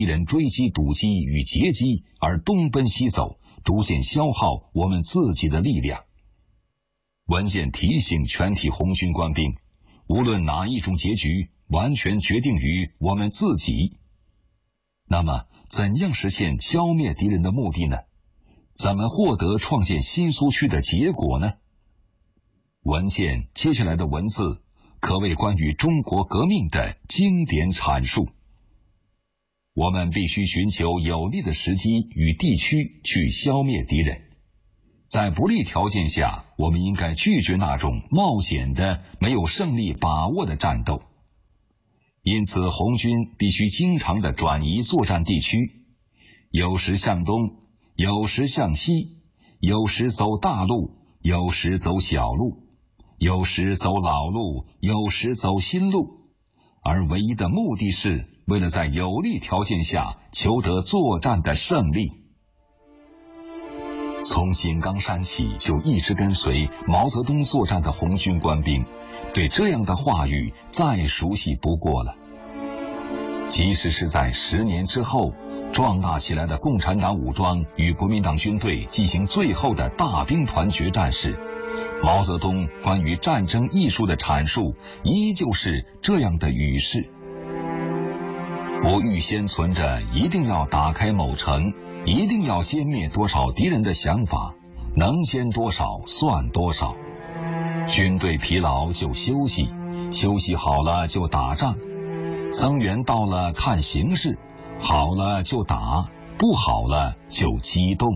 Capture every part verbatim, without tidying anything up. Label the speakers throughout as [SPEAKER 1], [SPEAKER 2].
[SPEAKER 1] 敌人追击、堵击与截击而东奔西走，逐渐消耗我们自己的力量。文件提醒全体红军官兵，无论哪一种结局，完全决定于我们自己。那么，怎样实现消灭敌人的目的呢？怎么获得创建新苏区的结果呢？文件接下来的文字可谓关于中国革命的经典阐述。我们必须寻求有利的时机与地区去消灭敌人。在不利条件下，我们应该拒绝那种冒险的、没有胜利把握的战斗。因此，红军必须经常地转移作战地区，有时向东，有时向西，有时走大路，有时走小路，有时走老路，有时走新路，而唯一的目的是为了在有利条件下求得作战的胜利。从井冈山起就一直跟随毛泽东作战的红军官兵，对这样的话语再熟悉不过了。即使是在十年之后，壮大起来的共产党武装与国民党军队进行最后的大兵团决战时，毛泽东关于战争艺术的阐述依旧是这样的语式：我预先存着一定要打开某城，一定要歼灭多少敌人的想法，能歼多少算多少。军队疲劳就休息，休息好了就打仗，增援到了看形势，好了就打，不好了就机动。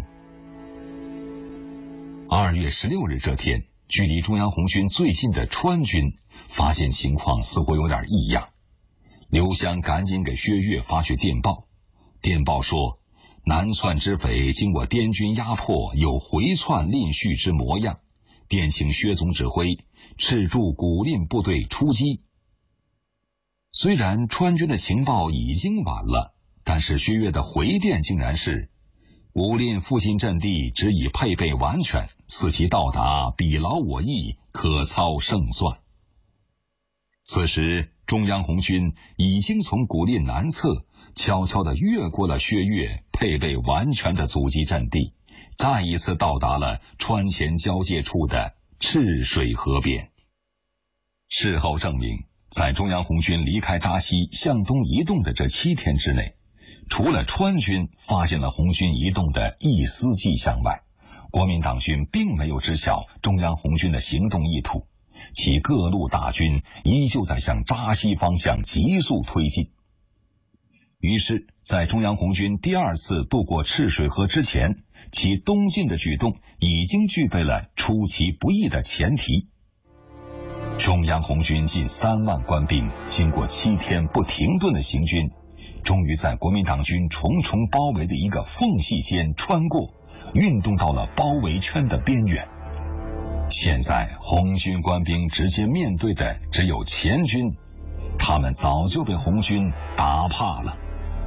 [SPEAKER 1] 二月十六日这天，距离中央红军最近的川军发现情况似乎有点异样。刘湘赶紧给薛岳发去电报，电报说南窜之匪经我滇军压迫，有回窜吝续之模样，电请薛总指挥赤驻古蔺部队出击。虽然川军的情报已经晚了，但是薛岳的回电竟然是古蔺附近阵地只已配备完全，此其到达，彼劳我役，可操胜算。此时中央红军已经从古蔺南侧悄悄地越过了薛岳配备完全的阻击阵地，再一次到达了川黔交界处的赤水河边。事后证明，在中央红军离开扎西向东移动的这七天之内，除了川军发现了红军移动的一丝迹象外，国民党军并没有知晓中央红军的行动意图，其各路大军依旧在向扎西方向急速推进。于是在中央红军第二次渡过赤水河之前，其东进的举动已经具备了出其不意的前提。中央红军近三万官兵经过七天不停顿的行军，终于在国民党军重重包围的一个缝隙间穿过，运动到了包围圈的边缘。现在红军官兵直接面对的只有黔军，他们早就被红军打怕了。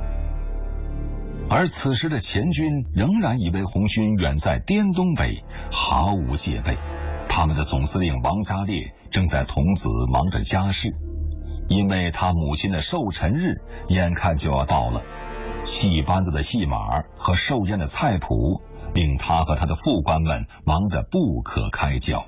[SPEAKER 1] 而此时的黔军仍然以为红军远在滇东北，毫无戒备。他们的总司令王家烈正在同子忙着家事，因为他母亲的寿辰日眼看就要到了，戏班子的戏码和寿宴的菜谱令他和他的副官们忙得不可开交。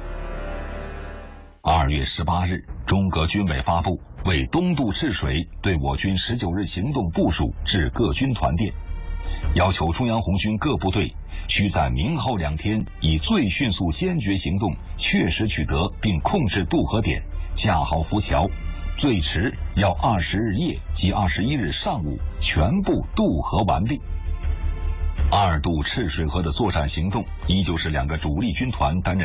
[SPEAKER 1] 二月十八日，中革军委发布为东渡赤水对我军十九日行动部署致各军团电，要求中央红军各部队需在明后两天以最迅速坚决行动确实取得并控制渡河点，架好浮桥，最迟要二十日夜及二十一日上午全部渡河完毕。二渡赤水河的作战行动依旧是两个主力军团担任